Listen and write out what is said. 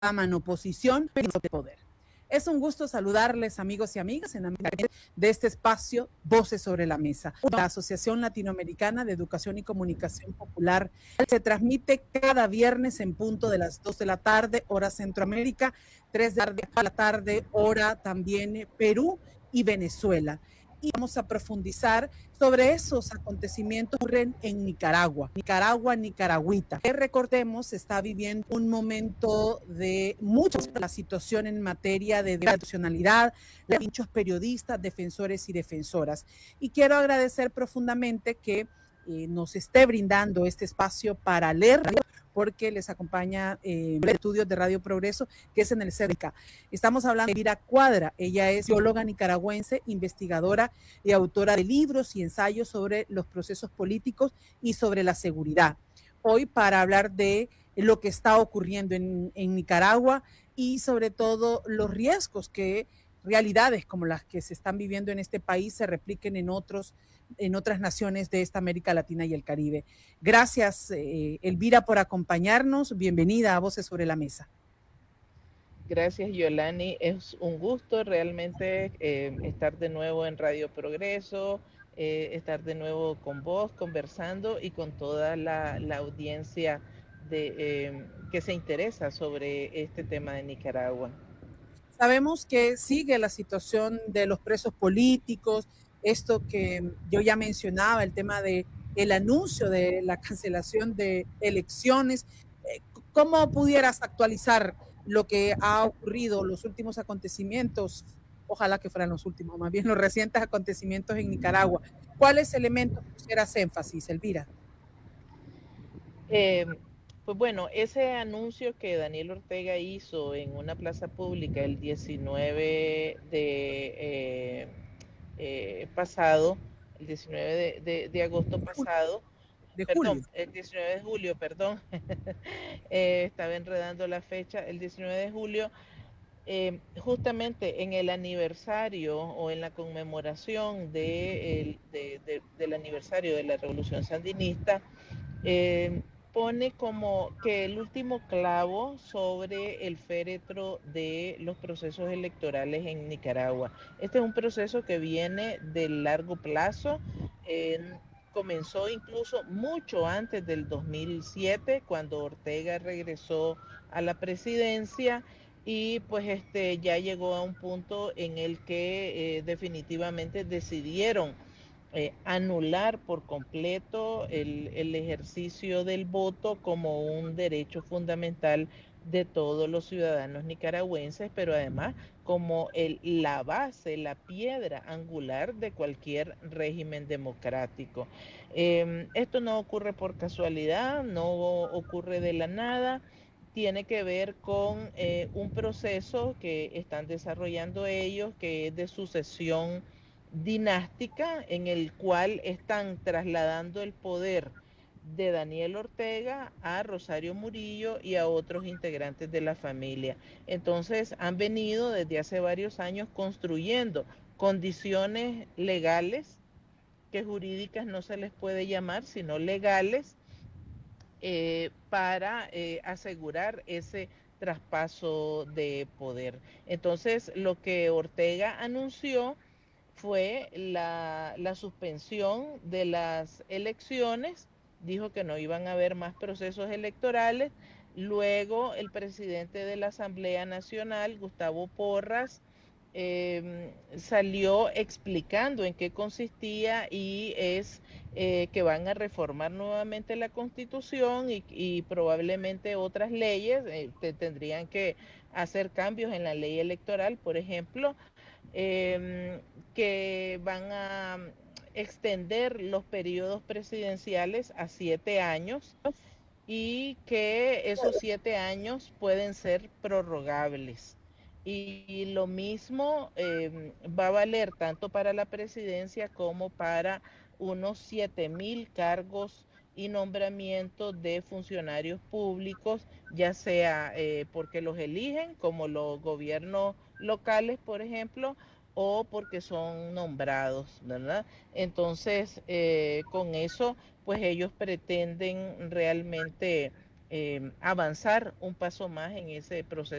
en oposición, pero de poder. Es un gusto saludarles, amigos y amigas, en de este espacio Voces sobre la Mesa. La Asociación Latinoamericana de Educación y Comunicación Popular se transmite cada viernes en punto de las 2 de la tarde, hora Centroamérica, 3 de la tarde, hora también Perú y Venezuela. Y vamos a profundizar sobre esos acontecimientos que ocurren en Nicaragua, nicaragüita, que recordemos está viviendo un momento de mucha la situación en materia de institucionalidad, de muchos periodistas, defensores y defensoras. Y quiero agradecer profundamente que nos esté brindando este espacio para leer, porque les acompaña estudios de Radio Progreso, que es en el CEDICA. Estamos hablando de Elvira Cuadra. Ella es bióloga nicaragüense, investigadora y autora de libros y ensayos sobre los procesos políticos y sobre la seguridad. Hoy para hablar de lo que está ocurriendo en Nicaragua y sobre todo los riesgos que realidades como las que se están viviendo en este país se repliquen en otras naciones de esta América Latina y el Caribe. Gracias, Elvira, por acompañarnos. Bienvenida a Voces sobre la Mesa. Gracias, Yolani. Es un gusto realmente estar de nuevo en Radio Progreso, estar de nuevo con vos, conversando y con toda la audiencia que se interesa sobre este tema de Nicaragua. Sabemos que sigue la situación de los presos políticos, esto que yo ya mencionaba, el tema de el anuncio de la cancelación de elecciones. ¿Cómo pudieras actualizar lo que ha ocurrido, los últimos acontecimientos? Ojalá que fueran los últimos, más bien los recientes acontecimientos en Nicaragua. ¿Cuáles elementos pusieras énfasis, Elvira? Eh, pues bueno, ese anuncio que Daniel Ortega hizo en una plaza pública el 19 pasado, el 19 de agosto pasado, De perdón, julio. el 19 de julio, perdón, estaba enredando la fecha, el 19 de julio, justamente en el aniversario o en la conmemoración del aniversario de la Revolución Sandinista, eh, pone como que el último clavo sobre el féretro de los procesos electorales en Nicaragua. Este es un proceso que viene de largo plazo. Comenzó incluso mucho antes del 2007, cuando Ortega regresó a la presidencia y pues ya llegó a un punto en el que definitivamente decidieron anular por completo el ejercicio del voto como un derecho fundamental de todos los ciudadanos nicaragüenses, pero además como la base, la piedra angular de cualquier régimen democrático. Esto no ocurre por casualidad, no ocurre de la nada, tiene que ver con un proceso que están desarrollando ellos, que es de sucesión dinástica, en el cual están trasladando el poder de Daniel Ortega a Rosario Murillo y a otros integrantes de la familia. Entonces han venido desde hace varios años construyendo condiciones legales, que jurídicas no se les puede llamar, sino legales, para asegurar ese traspaso de poder. Entonces, lo que Ortega anunció fue la suspensión de las elecciones, dijo que no iban a haber más procesos electorales. Luego el presidente de la Asamblea Nacional, Gustavo Porras, salió explicando en qué consistía y es que van a reformar nuevamente la Constitución y probablemente otras leyes, tendrían que hacer cambios en la ley electoral, por ejemplo, que van a extender los periodos presidenciales a 7 años y que esos 7 años pueden ser prorrogables. Y lo mismo va a valer tanto para la presidencia como para unos 7,000 cargos y nombramientos de funcionarios públicos, ya sea porque los eligen, como los gobiernos locales, por ejemplo, o porque son nombrados, ¿verdad? Entonces, con eso, pues ellos pretenden realmente avanzar un paso más en ese proceso